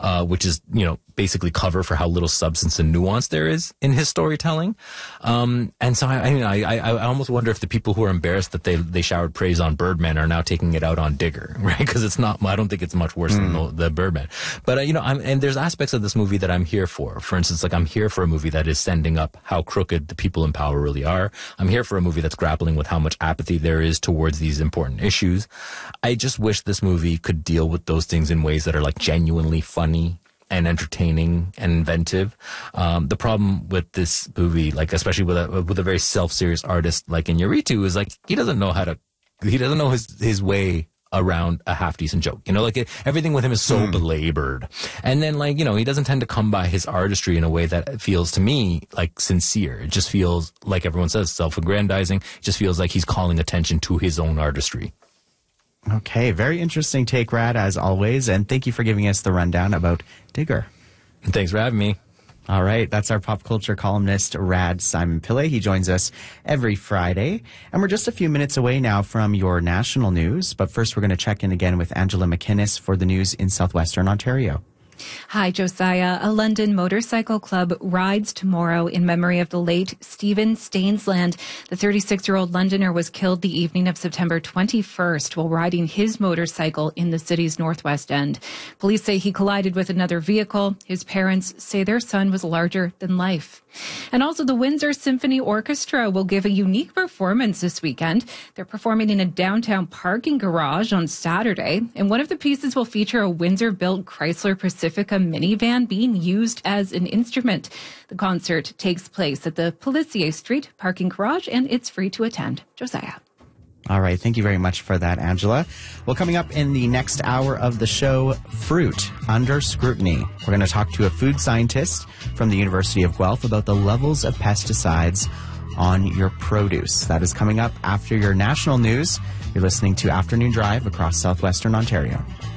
which is, basically cover for how little substance and nuance there is in his storytelling. And so I almost wonder if the people who are embarrassed that they showered praise on Birdman are now taking it out on Digger, right? Because I don't think it's much worse than the Birdman. But, and there's aspects of this movie that I'm here for. For instance, like I'm here for a movie that is sending up how crooked the people in power really are. I'm here for a movie that's grappling with how much apathy there is towards these important issues. I just wish this movie could deal with those things in ways that are like genuinely funny and entertaining and inventive. The problem with this movie, like especially with a very self-serious artist like Iñárritu, is like he doesn't know his way around a half-decent joke. Everything with him is so belabored. And then he doesn't tend to come by his artistry in a way that feels to me like sincere. It just feels like everyone says self-aggrandizing. It just feels like he's calling attention to his own artistry. Okay, very interesting take, Rad, as always, and thank you for giving us the rundown about Digger. Thanks for having me. All right, that's our pop culture columnist, Rad Simon Pillay. He joins us every Friday, and we're just a few minutes away now from your national news, but first we're going to check in again with Angela McInnes for the news in southwestern Ontario. Hi, Josiah. A London motorcycle club rides tomorrow in memory of the late Stephen Stainsland. The 36-year-old Londoner was killed the evening of September 21st while riding his motorcycle in the city's northwest end. Police say he collided with another vehicle. His parents say their son was larger than life. And also the Windsor Symphony Orchestra will give a unique performance this weekend. They're performing in a downtown parking garage on Saturday, and one of the pieces will feature a Windsor-built Chrysler Pacifica minivan being used as an instrument. The concert takes place at the Pellisier Street parking garage, and it's free to attend. Josiah. All right. Thank you very much for that, Angela. Well, coming up in the next hour of the show, Fruit Under Scrutiny. We're going to talk to a food scientist from the University of Guelph about the levels of pesticides on your produce. That is coming up after your national news. You're listening to Afternoon Drive across southwestern Ontario.